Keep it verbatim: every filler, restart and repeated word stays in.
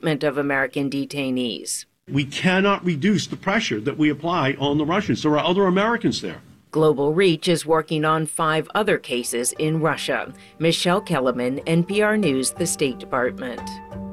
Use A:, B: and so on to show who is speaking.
A: treatment of American detainees.
B: We cannot reduce the pressure that we apply on the Russians. There are other Americans there.
A: Global Reach is working on five other cases in Russia. Michelle Kellerman, N P R News, the State Department.